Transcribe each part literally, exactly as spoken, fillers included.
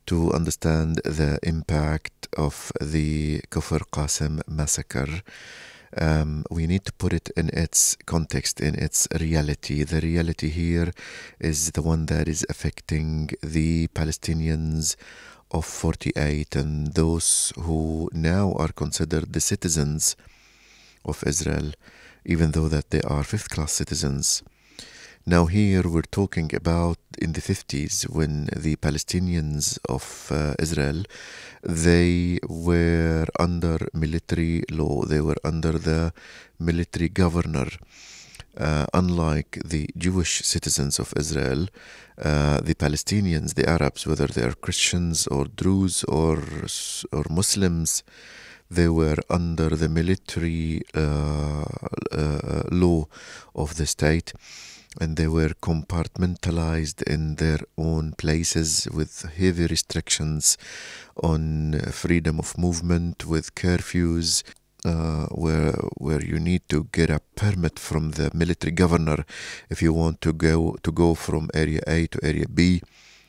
to understand the impact of the Kufr Qasim massacre, um, we need to put it in its context, in its reality. The reality here is the one that is affecting the Palestinians of forty-eight and those who now are considered the citizens of Israel, even though that they are fifth-class citizens. Now here we're talking about in the fifties when the Palestinians of uh, Israel, they were under military law, they were under the military governor. Uh, unlike the Jewish citizens of Israel, uh, the Palestinians, the Arabs, whether they are Christians or Druze or, or Muslims, they were under the military uh, uh, law of the state, and they were compartmentalized in their own places with heavy restrictions on freedom of movement, with curfews, uh, where where you need to get a permit from the military governor if you want to go to go from area A to area B.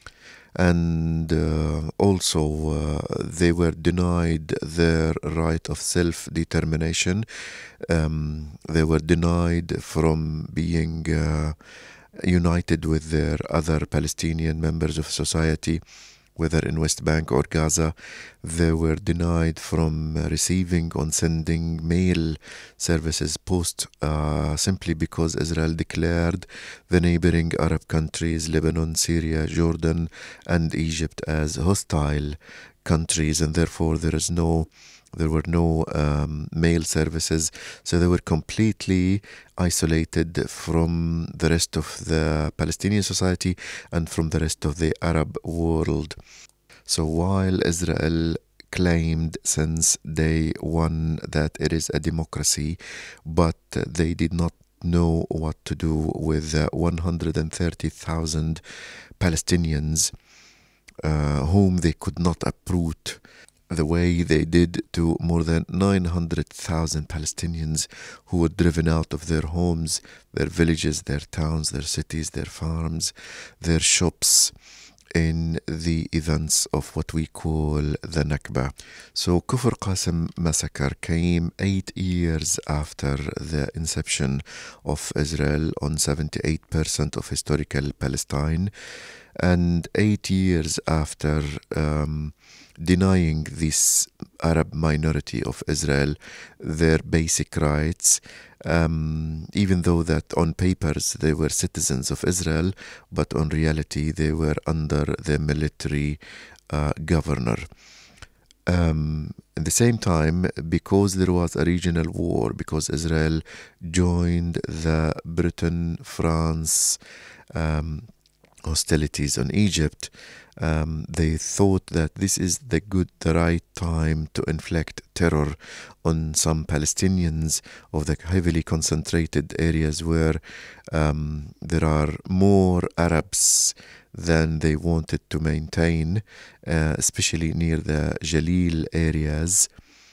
And uh, also uh, they were denied their right of self-determination. Um, they were denied from being uh, united with their other Palestinian members of society, whether in West Bank or Gaza. They were denied from receiving or sending mail services post uh, simply because Israel declared the neighboring Arab countries, Lebanon, Syria, Jordan, and Egypt, as hostile countries, and therefore there is no there were no um, mail services, so they were completely isolated from the rest of the Palestinian society and from the rest of the Arab world. So while Israel claimed since day one that it is a democracy, but they did not know what to do with uh, one hundred thirty thousand Palestinians uh, whom they could not uproot the way they did to more than nine hundred thousand Palestinians who were driven out of their homes, their villages, their towns, their cities, their farms, their shops, in the events of what we call the Nakba. So Kufr Qasim massacre came eight years after the inception of Israel on seventy-eight percent of historical Palestine, and eight years after um, denying this Arab minority of Israel their basic rights, um, even though that on papers they were citizens of Israel, but on reality they were under the military uh, governor. Um, at the same time, because there was a regional war, because Israel joined the Britain, France, um, hostilities on Egypt, um, they thought that this is the good, the right time to inflict terror on some Palestinians of the heavily concentrated areas where um, there are more Arabs than they wanted to maintain, uh, especially near the Jalil areas.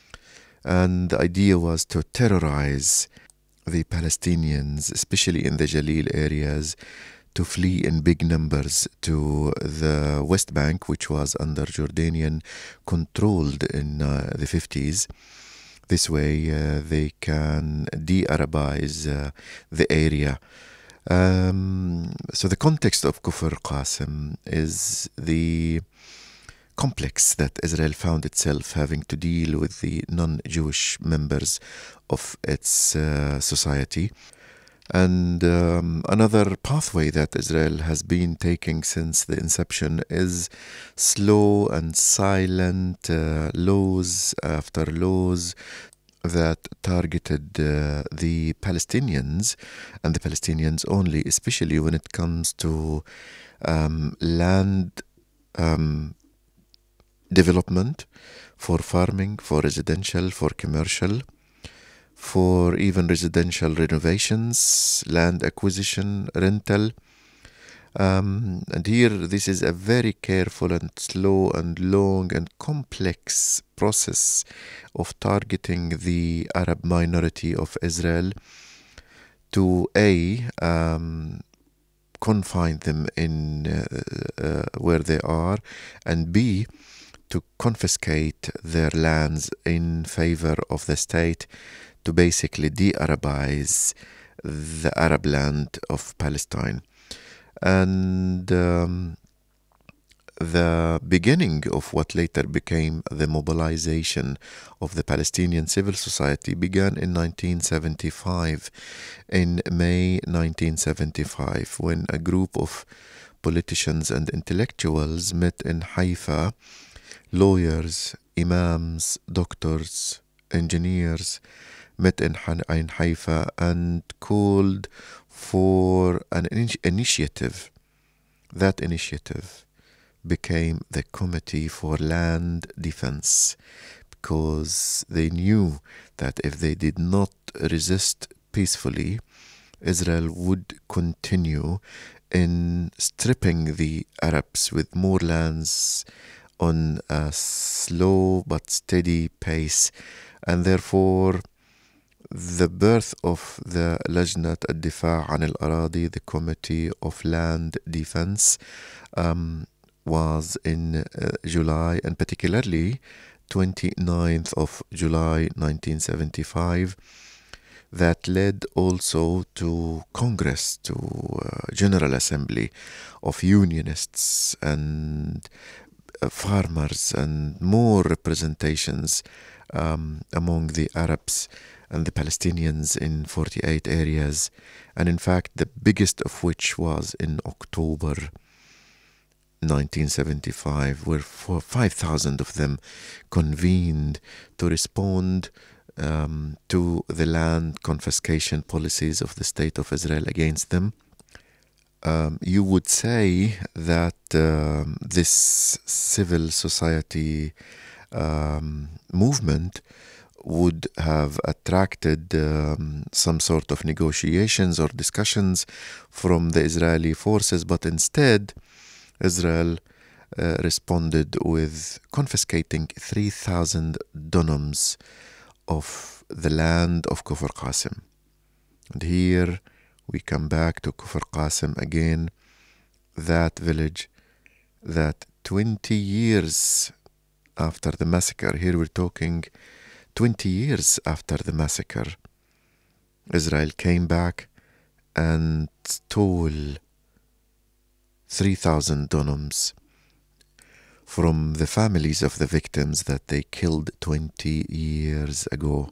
And the idea was to terrorize the Palestinians, especially in the Jalil areas, to flee in big numbers to the West Bank, which was under Jordanian controlled in uh, the fifties. This way uh, they can de-Arabize uh, the area. Um, so the context of Kufr Qasim is the complex that Israel found itself having to deal with the non-Jewish members of its uh, society. And um, another pathway that Israel has been taking since the inception is slow and silent uh, laws after laws that targeted uh, the Palestinians and the Palestinians only, especially when it comes to um, land um, development, for farming, for residential, for commercial, for even residential renovations, land acquisition, rental. Um, and here, this is a very careful and slow and long and complex process of targeting the Arab minority of Israel to A, um, confine them in uh, uh, where they are, and B, to confiscate their lands in favor of the state to basically de-Arabize the Arab land of Palestine. And um, the beginning of what later became the mobilization of the Palestinian civil society began in nineteen seventy-five, in May nineteen seventy-five, when a group of politicians and intellectuals met in Haifa, lawyers, imams, doctors, engineers, met in, in Haifa and called for an in- initiative. That initiative became the Committee for Land Defense, because they knew that if they did not resist peacefully, Israel would continue in stripping the Arabs with more lands on a slow but steady pace. And therefore the birth of the Lajnat al-Difa' an al-Aradi, the Committee of Land Defense, um, was in uh, July, and particularly twenty-ninth of July nineteen seventy-five, that led also to Congress, to uh, General Assembly of Unionists and uh, farmers, and more representations um, among the Arabs and the Palestinians in forty-eight areas, and in fact the biggest of which was in October nineteen seventy-five, where for five thousand of them convened to respond um, to the land confiscation policies of the State of Israel against them. Um, you would say that um, this civil society um, movement would have attracted um, some sort of negotiations or discussions from the Israeli forces, but instead Israel uh, responded with confiscating three thousand dunams of the land of Kufr Qasim. And here we come back to Kufr Qasim again, that village that twenty years after the massacre, here we're talking twenty years after the massacre, Israel came back and stole three thousand dunams from the families of the victims that they killed twenty years ago.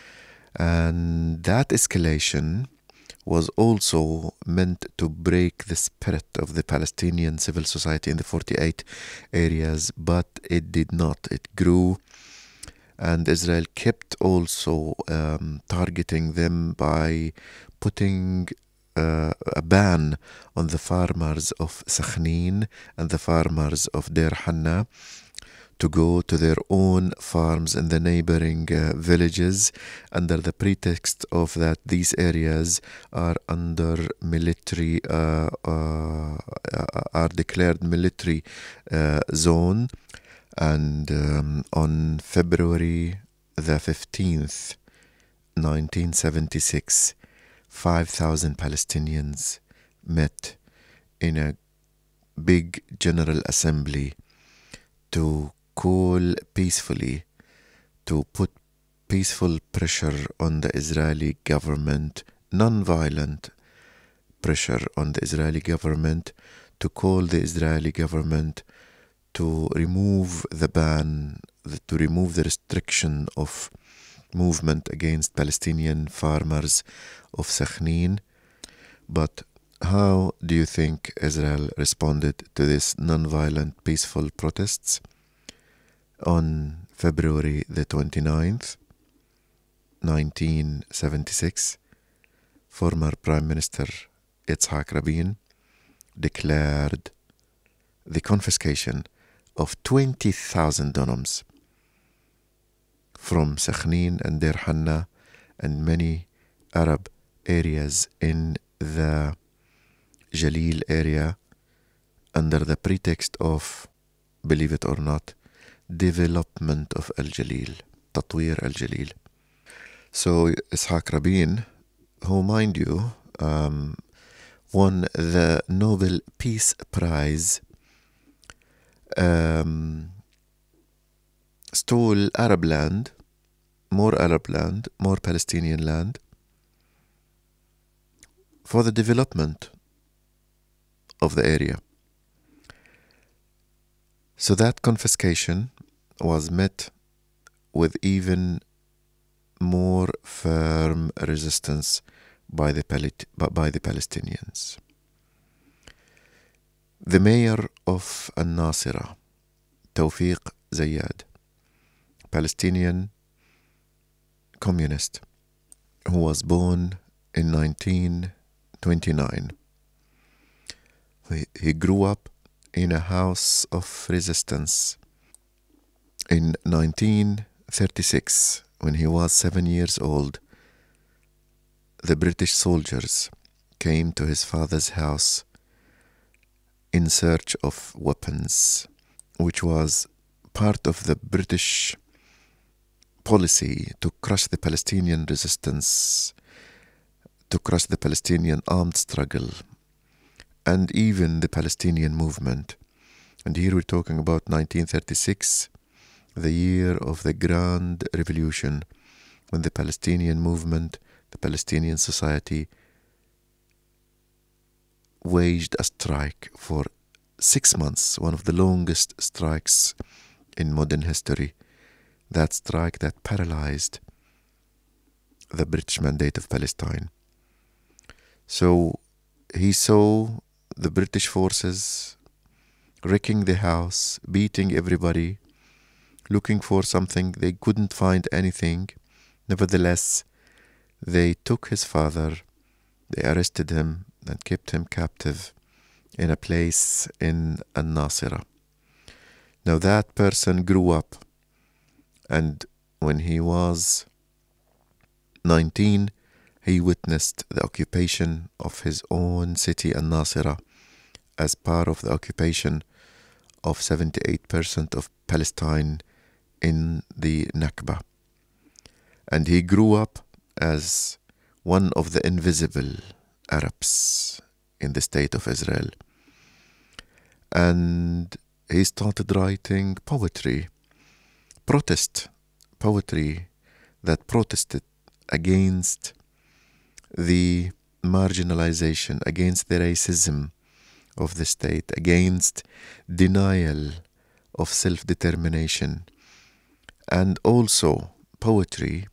And that escalation was also meant to break the spirit of the Palestinian civil society in the forty-eight areas, but it did not. It grew, and Israel kept also um, targeting them by putting Uh, a ban on the farmers of Sakhnin and the farmers of Deir Hanna to go to their own farms in the neighboring uh, villages, under the pretext of that these areas are under military, uh, uh, are declared military uh, zone. And um, on February the fifteenth, nineteen seventy-six, five thousand Palestinians met in a big general assembly to call peacefully, to put peaceful pressure on the Israeli government, non-violent pressure on the Israeli government, to call the Israeli government to remove the ban, to remove the restriction of movement against Palestinian farmers of Sakhnin. But how do you think Israel responded to this non-violent peaceful protests? On February the twenty-ninth, nineteen seventy-six, former Prime Minister Yitzhak Rabin declared the confiscation of twenty thousand dunams from Sakhnin and Deir Hanna and many Arab areas in the Jalil area, under the pretext of, believe it or not, development of Al-Jalil, Tatwir Al-Jalil. So Yitzhak Rabin, who, mind you, um, won the Nobel Peace Prize um, stole Arab land, more Arab land, more Palestinian land, for the development of the area. So that confiscation was met with even more firm resistance by the, by the Palestinians. The mayor of Al-Nasira, Tawfiq Zayyad, Palestinian communist, who was born in nineteen twenty-nine. He, he grew up in a house of resistance. In nineteen thirty-six, when he was seven years old, the British soldiers came to his father's house in search of weapons, which was part of the British policy to crush the Palestinian resistance, to crush the Palestinian armed struggle, and even the Palestinian movement. And here we're talking about nineteen thirty-six, the year of the Grand Revolution, when the Palestinian movement, the Palestinian society, waged a strike for six months, one of the longest strikes in modern history. That strike that paralyzed the British Mandate of Palestine. So he saw the British forces wrecking the house, beating everybody, looking for something. They couldn't find anything. Nevertheless, they took his father, they arrested him and kept him captive in a place in Al-Nasira. Now that person grew up, and when he was nineteen, he witnessed the occupation of his own city, Al-Nasira, as part of the occupation of seventy-eight percent of Palestine in the Nakba. And he grew up as one of the invisible Arabs in the state of Israel. And he started writing poetry, protest poetry that protested against the marginalization, against the racism of the state, against denial of self-determination, and also poetry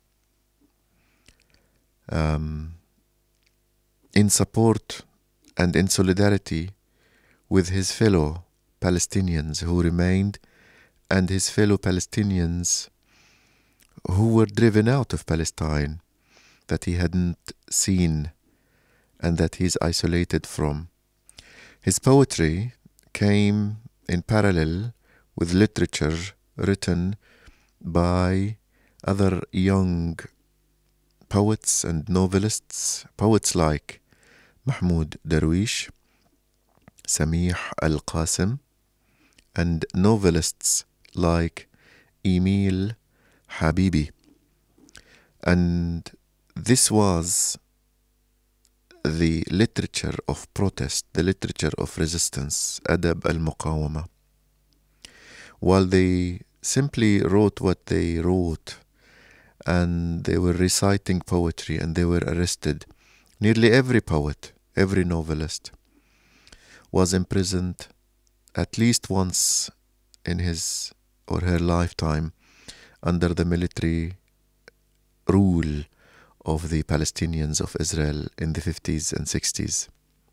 um, in support and in solidarity with his fellow Palestinians who remained, and his fellow Palestinians who were driven out of Palestine, that he hadn't seen and that he's isolated from. His poetry came in parallel with literature written by other young poets and novelists, poets like Mahmoud Darwish, Samih Al-Qasim, and novelists like Emil Habibi. And this was the literature of protest, the literature of resistance, Adab al-Muqawama. While they simply wrote what they wrote, and they were reciting poetry, and they were arrested, nearly every poet, every novelist was imprisoned at least once in his or her lifetime under the military rule of the Palestinians of Israel in the fifties and sixties.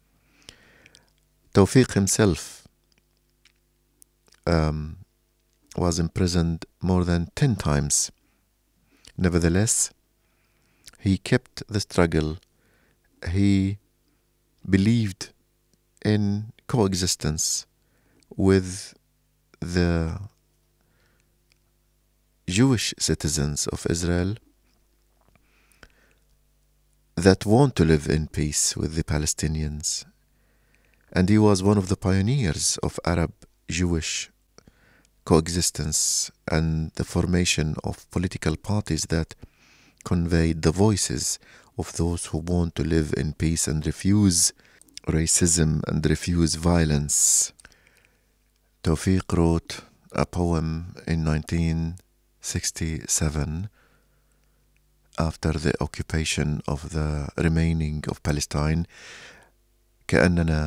Tawfiq himself um, was imprisoned more than ten times. Nevertheless, he kept the struggle. He believed in coexistence with the Jewish citizens of Israel that want to live in peace with the Palestinians. And he was one of the pioneers of Arab-Jewish coexistence and the formation of political parties that conveyed the voices of those who want to live in peace and refuse racism and refuse violence. Tawfiq wrote a poem in nineteen sixty-seven after the occupation of the remaining of Palestine. كأننا